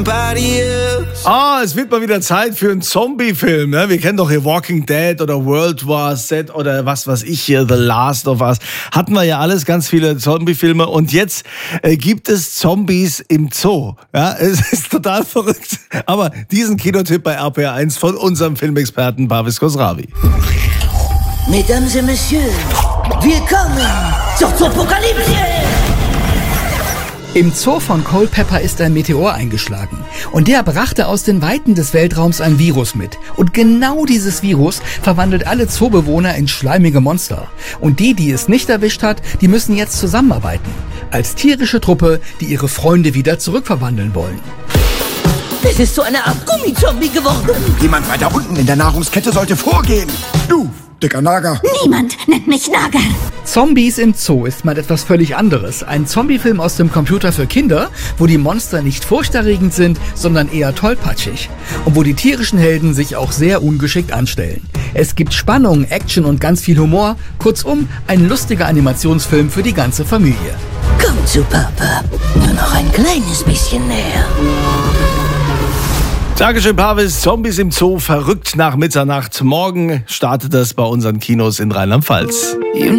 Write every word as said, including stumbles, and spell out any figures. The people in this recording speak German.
Ah, es wird mal wieder Zeit für einen Zombie-Film. Ne? Wir kennen doch hier Walking Dead oder World War Z oder was weiß ich hier, The Last of Us. Hatten wir ja alles, ganz viele Zombie-Filme. Und jetzt äh, gibt es Zombies im Zoo. Ja, es ist total verrückt. Aber diesen Kinotipp bei R P R eins von unserem Filmexperten Parviz Khosravi. Mesdames et Messieurs, willkommen zur Zoopokalypse! Im Zoo von Culpeper ist ein Meteor eingeschlagen und der brachte aus den Weiten des Weltraums ein Virus mit. Und genau dieses Virus verwandelt alle Zoobewohner in schleimige Monster. Und die, die es nicht erwischt hat, die müssen jetzt zusammenarbeiten. Als tierische Truppe, die ihre Freunde wieder zurückverwandeln wollen. Es ist so eine Art Gummizombie geworden. Jemand weiter unten in der Nahrungskette sollte vorgehen. Du, dicker Nager. Niemand nennt mich Nager. Zombies im Zoo ist mal etwas völlig anderes. Ein Zombiefilm aus dem Computer für Kinder, wo die Monster nicht furchterregend sind, sondern eher tollpatschig. Und wo die tierischen Helden sich auch sehr ungeschickt anstellen. Es gibt Spannung, Action und ganz viel Humor. Kurzum, ein lustiger Animationsfilm für die ganze Familie. Komm zu Papa. Nur noch ein kleines bisschen näher. Dankeschön, Parviz. Zombies im Zoo, verrückt nach Mitternacht. Morgen startet das bei unseren Kinos in Rheinland-Pfalz.